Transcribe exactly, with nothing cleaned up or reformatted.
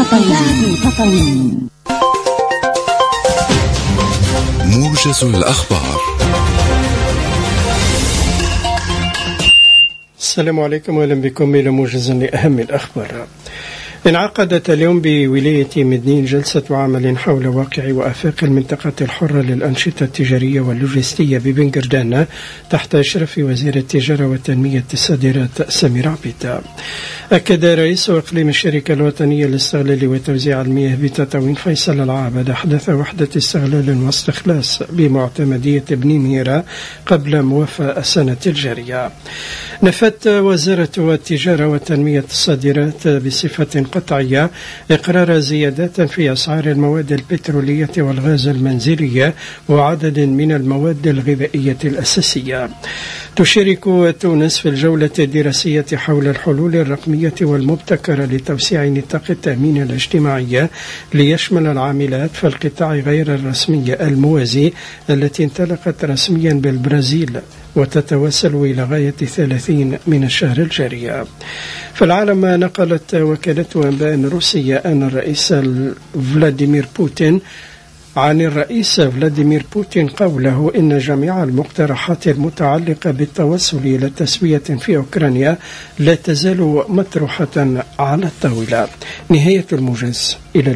تطاوين. موجز الأخبار. السلام عليكم وأهلا بكم إلى موجز لأهم الأخبار. انعقدت اليوم بولاية مدنين جلسة عمل حول واقع وآفاق المنطقة الحرة للأنشطة التجارية واللوجستية ببنغردان تحت إشراف وزير التجارة والتنمية الصادرات سمير عبيد. أكد رئيس إقليم الشركة الوطنية لاستغلال وتوزيع المياه بتطاوين فيصل العابد أحدث وحدة استغلال واستخلاص بمعتمدية بن ميرا قبل موافاة السنة الجارية. نفت وزارة التجارة والتنمية الصادرات بصفة قطعية إقرار زيادات في أسعار المواد البترولية والغاز المنزلية وعدد من المواد الغذائية الأساسية. تشارك تونس في الجولة الدراسية حول الحلول الرقمية والمبتكرة لتوسيع نطاق التأمين الاجتماعي ليشمل العاملات في القطاع غير الرسمي الموازي التي انطلقت رسميا بالبرازيل وتتواصل إلى غاية ثلاثين من الشهر الجاري. في العالم نقلت وكالة أنباء روسية أن الرئيس فلاديمير بوتين عن الرئيس فلاديمير بوتين قوله إن جميع المقترحات المتعلقة بالتوصل إلى تسوية في أوكرانيا لا تزال مطروحة على الطاولة. نهاية الموجز. إلى